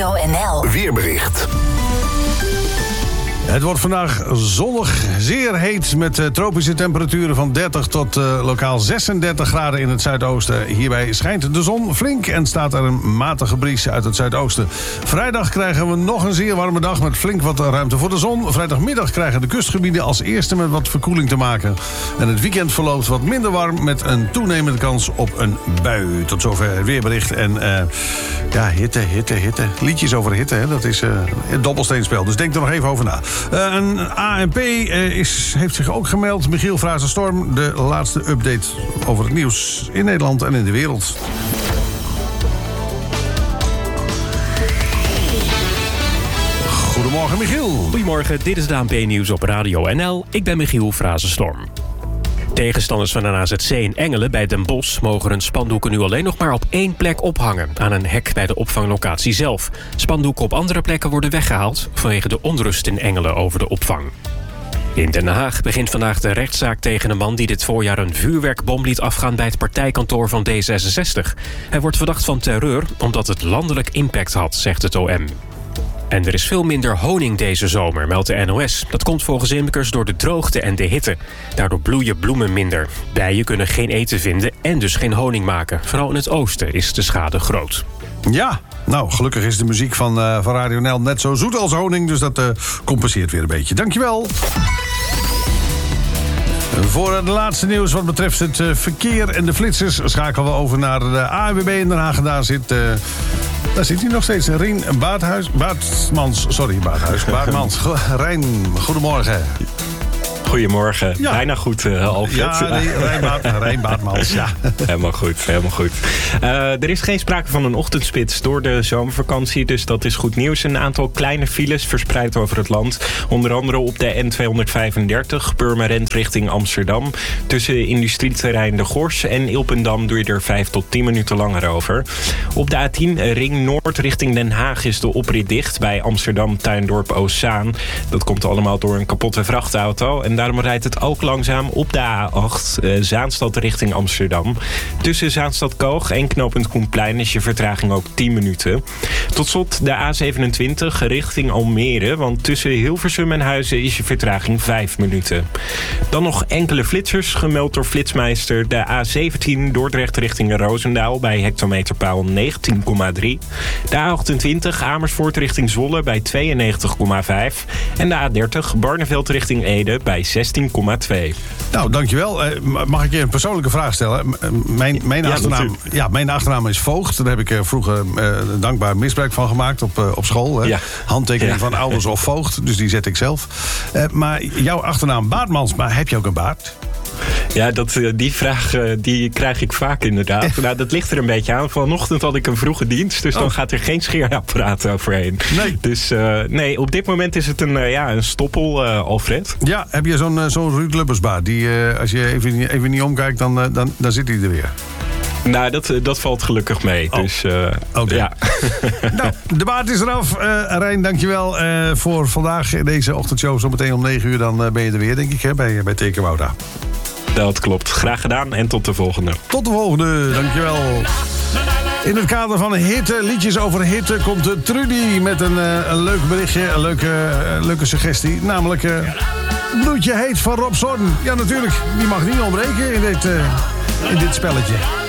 Radio NL Weerbericht. Het wordt vandaag zonnig, zeer heet met tropische temperaturen van 30 tot lokaal 36 graden in het zuidoosten. Hierbij schijnt de zon flink en staat er een matige bries uit het zuidoosten. Vrijdag krijgen we nog een zeer warme dag met flink wat ruimte voor de zon. Vrijdagmiddag krijgen de kustgebieden als eerste met wat verkoeling te maken. En het weekend verloopt wat minder warm met een toenemende kans op een bui. Tot zover het weerbericht. En hitte. Liedjes over hitte, hè? Dat is een dobbelsteenspel. Dus denk er nog even over na. Een ANP heeft zich ook gemeld. Michiel Frazenstorm, de laatste update over het nieuws in Nederland en in de wereld. Goedemorgen, Michiel. Goedemorgen, dit is de ANP-nieuws op Radio NL. Ik ben Michiel Frazenstorm. Tegenstanders van een AZC in Engelen bij Den Bosch mogen hun spandoeken nu alleen nog maar op één plek ophangen, aan een hek bij de opvanglocatie zelf. Spandoeken op andere plekken worden weggehaald vanwege de onrust in Engelen over de opvang. In Den Haag begint vandaag de rechtszaak tegen een man die dit voorjaar een vuurwerkbom liet afgaan bij het partijkantoor van D66. Hij wordt verdacht van terreur omdat het landelijk impact had, zegt het OM. En er is veel minder honing deze zomer, meldt de NOS. Dat komt volgens imkers door de droogte en de hitte. Daardoor bloeien bloemen minder. Bijen kunnen geen eten vinden en dus geen honing maken. Vooral in het oosten is de schade groot. Ja, nou, gelukkig is de muziek van Radio NL net zo zoet als honing. Dus dat compenseert weer een beetje. Dankjewel. Voor het laatste nieuws wat betreft het verkeer en de flitsers schakelen we over naar de ANWB in Den Haag. Daar zit hij nog steeds. Rien Baartmans. Rijn, goedemorgen. Goedemorgen. Ja. Bijna goed, Alfred. Ja, Rijn Baartmans. Ja. Helemaal goed. Er is geen sprake van een ochtendspits door de zomervakantie, dus dat is goed nieuws. Een aantal kleine files verspreid over het land. Onder andere op de N235, Purmerend richting Amsterdam. Tussen industrieterrein De Gors en Ilpendam doe je er 5 tot 10 minuten langer over. Op de A10 Ring Noord richting Den Haag is de oprit dicht bij Amsterdam Tuindorp Oostzaan. Dat komt allemaal door een kapotte vrachtauto. En daarom rijdt het ook langzaam op de A8 Zaanstad richting Amsterdam. Tussen Zaanstad-Koog en knooppunt Koenplein is je vertraging ook 10 minuten. Tot slot de A27 richting Almere, want tussen Hilversum en Huizen is je vertraging 5 minuten. Dan nog enkele flitsers, gemeld door Flitsmeister. De A17 Dordrecht richting Roosendaal bij hectometerpaal 19,3. De A28 Amersfoort richting Zwolle bij 92,5. En de A30 Barneveld richting Ede bij 16,2. Nou, dankjewel. Mag ik je een persoonlijke vraag stellen? Mijn achternaam is Voogd. Daar heb ik vroeger dankbaar misbruik van gemaakt op school. Hè? Ja. Handtekening van ouders of voogd. Dus die zet ik zelf. Maar jouw achternaam Baartmans, maar heb je ook een baard? Ja, die vraag die krijg ik vaak inderdaad. Nou, dat ligt er een beetje aan. Vanochtend had ik een vroege dienst, dus dan gaat er geen scheerapparaat overheen. Nee. Dus nee, op dit moment is het een stoppel, Alfred. Ja, heb je zo'n Ruud Lubbersbaard? Die, als je even niet omkijkt, dan zit hij er weer. Nou, dat valt gelukkig mee. Oh. Dus okay. Ja. Nou, de baard is eraf. Rijn, dankjewel voor vandaag. Deze ochtendshow zometeen om 9 uur. Dan ben je er weer, denk ik, hè, bij Teken Wouda. Dat klopt. Graag gedaan en tot de volgende. Tot de volgende, dankjewel. In het kader van hitte, liedjes over hitte, komt Trudy met een leuk berichtje, een leuke suggestie. Namelijk Bloedje heet van Rob Zorn. Ja, natuurlijk, die mag niet ontbreken in dit spelletje.